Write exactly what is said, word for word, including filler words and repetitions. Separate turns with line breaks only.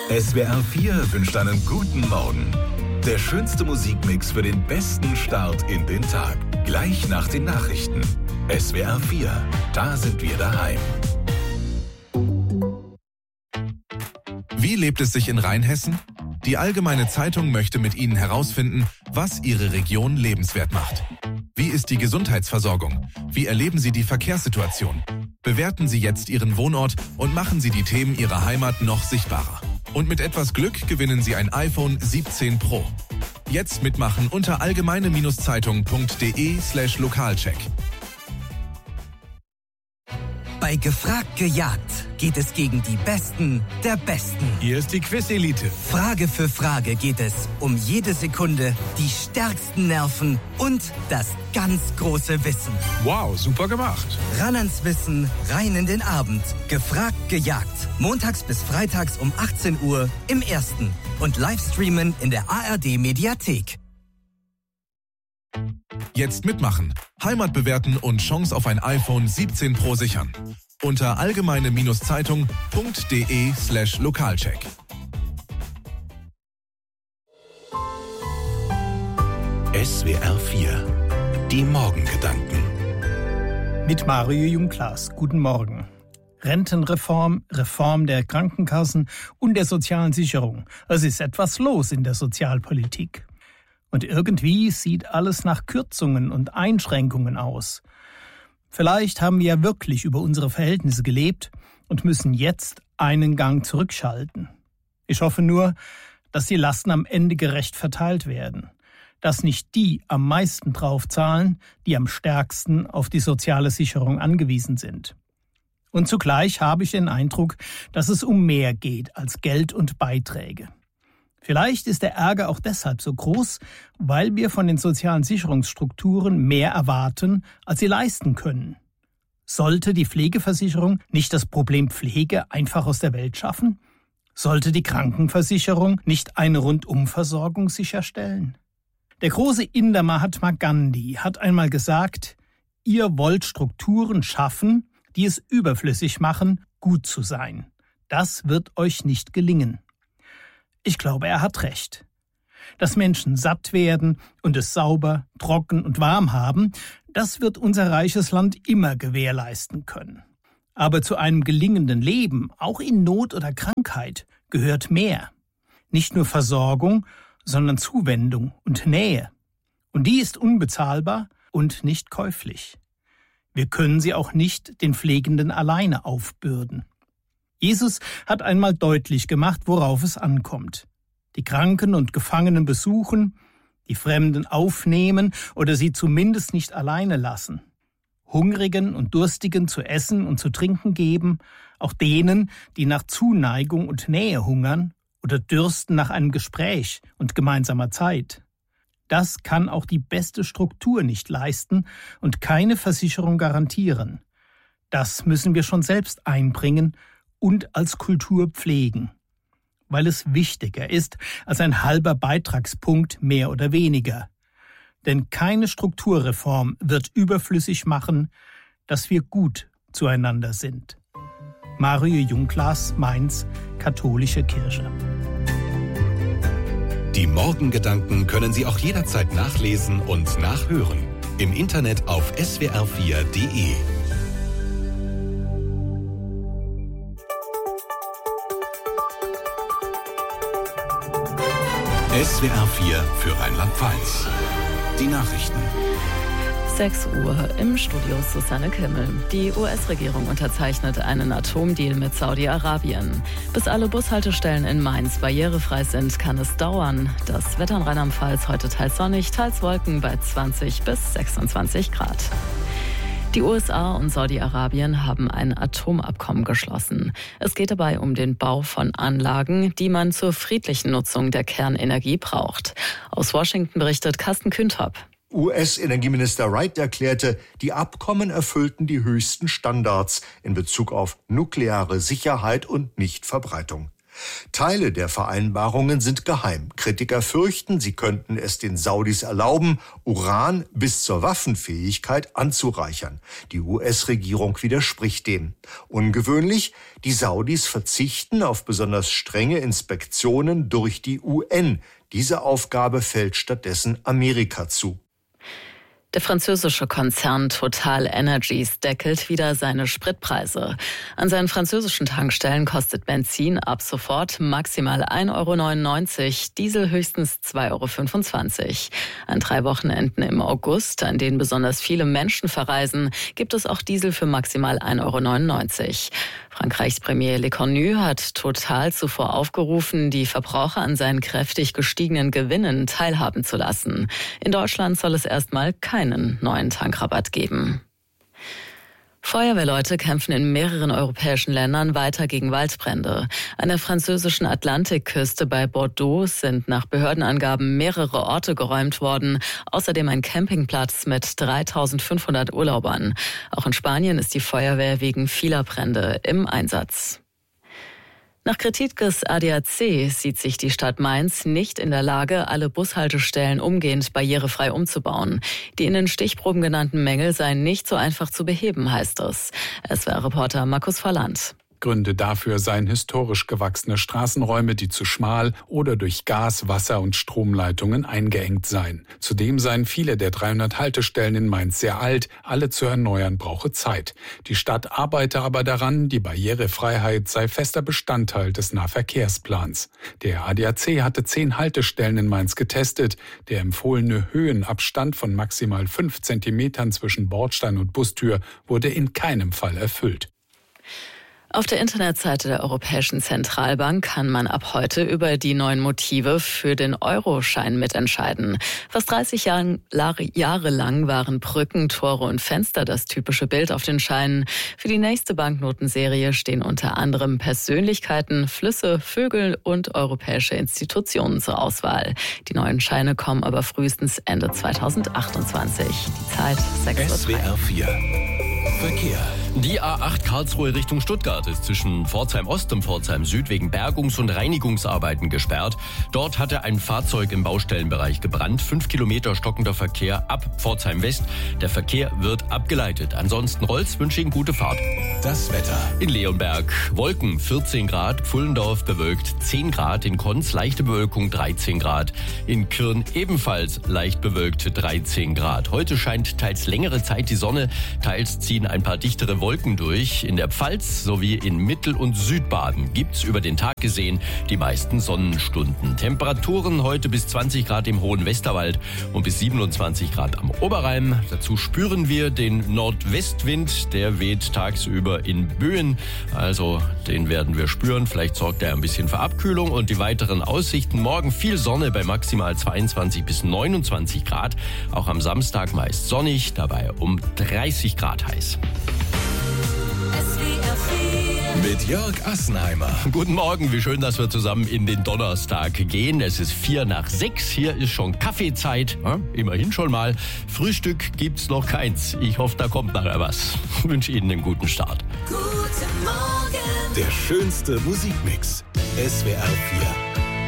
S W R vier wünscht einen guten Morgen. Der schönste Musikmix für den besten Start in den Tag. Gleich nach den Nachrichten. S W R vier, da sind wir daheim.
Wie lebt es sich in Rheinhessen? Die Allgemeine Zeitung möchte mit Ihnen herausfinden, was Ihre Region lebenswert macht. Wie ist die Gesundheitsversorgung? Wie erleben Sie die Verkehrssituation? Bewerten Sie jetzt Ihren Wohnort und machen Sie die Themen Ihrer Heimat noch sichtbarer. Und mit etwas Glück gewinnen Sie ein iPhone siebzehn Pro. Jetzt mitmachen unter allgemeine-zeitung.de slash Lokalcheck.
Bei Gefragt gejagt geht es gegen die Besten der Besten.
Hier ist die Quiz-Elite.
Frage für Frage geht es um jede Sekunde, die stärksten Nerven und das ganz große Wissen.
Wow, super gemacht.
Ran ans Wissen, rein in den Abend. Gefragt gejagt. Montags bis freitags um achtzehn Uhr im Ersten. Und Livestreamen in der A R D-Mediathek.
Jetzt mitmachen, Heimat bewerten und Chance auf ein iPhone siebzehn Pro sichern. Unter allgemeine-zeitung.de slash Lokalcheck.
S W R vier, die Morgengedanken.
Mit Mario Jungklaas. Guten Morgen. Rentenreform, Reform der Krankenkassen und der sozialen Sicherung. Es ist etwas los in der Sozialpolitik. Und irgendwie sieht alles nach Kürzungen und Einschränkungen aus. Vielleicht haben wir ja wirklich über unsere Verhältnisse gelebt und müssen jetzt einen Gang zurückschalten. Ich hoffe nur, dass die Lasten am Ende gerecht verteilt werden. Dass nicht die am meisten draufzahlen, die am stärksten auf die soziale Sicherung angewiesen sind. Und zugleich habe ich den Eindruck, dass es um mehr geht als Geld und Beiträge. Vielleicht ist der Ärger auch deshalb so groß, weil wir von den sozialen Sicherungsstrukturen mehr erwarten, als sie leisten können. Sollte die Pflegeversicherung nicht das Problem Pflege einfach aus der Welt schaffen? Sollte die Krankenversicherung nicht eine Rundumversorgung sicherstellen? Der große Inder Mahatma Gandhi hat einmal gesagt, ihr wollt Strukturen schaffen, die es überflüssig machen, gut zu sein. Das wird euch nicht gelingen. Ich glaube, er hat recht. Dass Menschen satt werden und es sauber, trocken und warm haben, das wird unser reiches Land immer gewährleisten können. Aber zu einem gelingenden Leben, auch in Not oder Krankheit, gehört mehr. Nicht nur Versorgung, sondern Zuwendung und Nähe. Und die ist unbezahlbar und nicht käuflich. Wir können sie auch nicht den Pflegenden alleine aufbürden. Jesus hat einmal deutlich gemacht, worauf es ankommt. Die Kranken und Gefangenen besuchen, die Fremden aufnehmen oder sie zumindest nicht alleine lassen. Hungrigen und Durstigen zu essen und zu trinken geben, auch denen, die nach Zuneigung und Nähe hungern oder dürsten nach einem Gespräch und gemeinsamer Zeit. Das kann auch die beste Struktur nicht leisten und keine Versicherung garantieren. Das müssen wir schon selbst einbringen und als Kultur pflegen, weil es wichtiger ist als ein halber Beitragspunkt mehr oder weniger. Denn keine Strukturreform wird überflüssig machen, dass wir gut zueinander sind. Mario Jungklaas, Mainz, Katholische Kirche.
Die Morgengedanken können Sie auch jederzeit nachlesen und nachhören. Im Internet auf S W R vier Punkt de. S W R vier für Rheinland-Pfalz. Die Nachrichten.
sechs Uhr im Studio Susanne Kimmel. Die U S-Regierung unterzeichnet einen Atomdeal mit Saudi-Arabien. Bis alle Bushaltestellen in Mainz barrierefrei sind, kann es dauern. Das Wetter in Rheinland-Pfalz heute teils sonnig, teils Wolken bei zwanzig bis sechsundzwanzig Grad. Die U S A und Saudi-Arabien haben ein Atomabkommen geschlossen. Es geht dabei um den Bau von Anlagen, die man zur friedlichen Nutzung der Kernenergie braucht. Aus Washington berichtet Carsten Küntop.
U S-Energieminister Wright erklärte, die Abkommen erfüllten die höchsten Standards in Bezug auf nukleare Sicherheit und Nichtverbreitung. Teile der Vereinbarungen sind geheim. Kritiker fürchten, sie könnten es den Saudis erlauben, Uran bis zur Waffenfähigkeit anzureichern. Die U S-Regierung widerspricht dem. Ungewöhnlich, die Saudis verzichten auf besonders strenge Inspektionen durch die U N. Diese Aufgabe fällt stattdessen Amerika zu.
Der französische Konzern Total Energies deckelt wieder seine Spritpreise. An seinen französischen Tankstellen kostet Benzin ab sofort maximal ein Euro neunundneunzig, Diesel höchstens zwei Euro fünfundzwanzig. An drei Wochenenden im August, an denen besonders viele Menschen verreisen, gibt es auch Diesel für maximal ein Euro neunundneunzig. Frankreichs Premier Le Cornu hat Total zuvor aufgerufen, die Verbraucher an seinen kräftig gestiegenen Gewinnen teilhaben zu lassen. In Deutschland soll es erstmal keinen neuen Tankrabatt geben. Feuerwehrleute kämpfen in mehreren europäischen Ländern weiter gegen Waldbrände. An der französischen Atlantikküste bei Bordeaux sind nach Behördenangaben mehrere Orte geräumt worden. Außerdem ein Campingplatz mit dreitausendfünfhundert Urlaubern. Auch in Spanien ist die Feuerwehr wegen vieler Brände im Einsatz. Nach Kritik des A D A C sieht sich die Stadt Mainz nicht in der Lage, alle Bushaltestellen umgehend barrierefrei umzubauen. Die in den Stichproben genannten Mängel seien nicht so einfach zu beheben, heißt es. S W R-Reporter Markus Volland.
Gründe dafür seien historisch gewachsene Straßenräume, die zu schmal oder durch Gas-, Wasser- und Stromleitungen eingeengt seien. Zudem seien viele der dreihundert Haltestellen in Mainz sehr alt, alle zu erneuern brauche Zeit. Die Stadt arbeite aber daran, die Barrierefreiheit sei fester Bestandteil des Nahverkehrsplans. Der A D A C hatte zehn Haltestellen in Mainz getestet. Der empfohlene Höhenabstand von maximal fünf Zentimetern zwischen Bordstein und Bustür wurde in keinem Fall erfüllt.
Auf der Internetseite der Europäischen Zentralbank kann man ab heute über die neuen Motive für den Euroschein mitentscheiden. Fast dreißig Jahre lang waren Brücken, Tore und Fenster das typische Bild auf den Scheinen. Für die nächste Banknotenserie stehen unter anderem Persönlichkeiten, Flüsse, Vögel und europäische Institutionen zur Auswahl. Die neuen Scheine kommen aber frühestens Ende zweitausendachtundzwanzig. Die Zeit sechs Uhr drei.
S W R vier Verkehr.
Die A acht Karlsruhe Richtung Stuttgart ist zwischen Pforzheim Ost und Pforzheim Süd wegen Bergungs- und Reinigungsarbeiten gesperrt. Dort hatte ein Fahrzeug im Baustellenbereich gebrannt. Fünf Kilometer stockender Verkehr ab Pforzheim West. Der Verkehr wird abgeleitet. Ansonsten Rolls wünsche Ihnen gute Fahrt.
Das Wetter.
In Leonberg Wolken vierzehn Grad, Pfullendorf bewölkt zehn Grad, in Konz leichte Bewölkung dreizehn Grad, in Kirn ebenfalls leicht bewölkt dreizehn Grad. Heute scheint teils längere Zeit die Sonne, teils ziehen ein paar dichtere Wolken durch. In der Pfalz sowie in Mittel- und Südbaden gibt's über den Tag gesehen die meisten Sonnenstunden. Temperaturen heute bis zwanzig Grad im hohen Westerwald und bis siebenundzwanzig Grad am Oberrhein. Dazu spüren wir den Nordwestwind, der weht tagsüber in Böen. Also den werden wir spüren. Vielleicht sorgt er ein bisschen für Abkühlung. Und die weiteren Aussichten: morgen viel Sonne bei maximal zweiundzwanzig bis neunundzwanzig Grad. Auch am Samstag meist sonnig, dabei um dreißig Grad heiß.
Mit Jörg Assenheimer.
Guten Morgen, wie schön, dass wir zusammen in den Donnerstag gehen. Es ist vier nach sechs, hier ist schon Kaffeezeit, ja, immerhin schon mal. Frühstück gibt's noch keins. Ich hoffe, da kommt nachher was. Ich wünsche Ihnen einen guten Start.
Guten Morgen. Der schönste Musikmix. S W R vier.